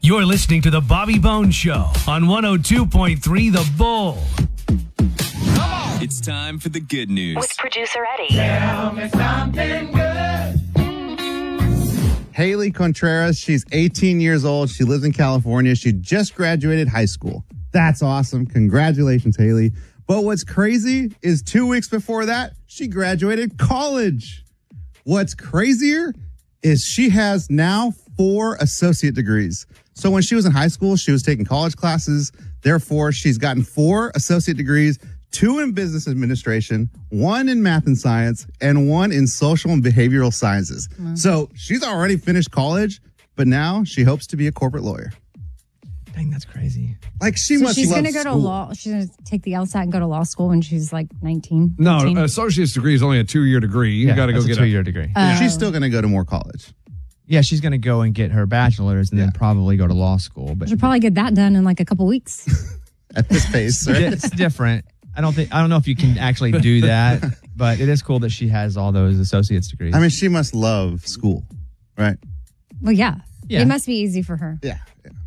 You're listening to The Bobby Bones Show on 102.3 The Bull. It's time for the good news. With producer Eddie. Tell me something good. Haley Contreras, she's 18 years old. She lives in California. She just graduated high school. That's awesome. Congratulations, Haley. But what's crazy is 2 weeks before that, she graduated college. What's crazier is she has now 4 associate degrees. So when she was in high school, she was taking college classes. Therefore, she's gotten 4 associate degrees, 2 in business administration, 1 in math and science, and 1 in social and behavioral sciences. So she's already finished college, but now she hopes to be a corporate lawyer. Dang, that's crazy. Like she So must she's love going to go to school. law. She's going to take the LSAT and go to law school when she's like 19. No, 18. associate's degree is only a 2-year degree. You got to go that's get a 2-year degree. She's still going to go to more college. Yeah, she's going to go and get her bachelor's and then probably go to law school. But She'll probably get that done in like a couple weeks. At this pace, right? it's different. I don't know if you can actually do that, but it is cool that she has all those associate's degrees. I mean, she must love school, right? Well, yeah. Yeah. It must be easy for her. Yeah.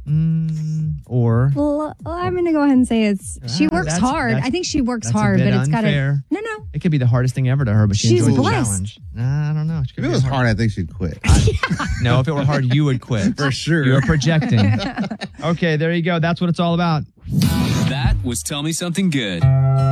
or Well, I'm going to go ahead and say she works that's- hard. that's- I think she works that's a hard, bit but it's got to. unfair. No. it could be the hardest thing ever to her, but she She's enjoys the blessed. challenge. I don't know. If it was hard, I think she'd quit. No, if it were hard, you would quit. For sure. You're projecting. Okay, there you go. That's what it's all about. That was Tell Me Something Good.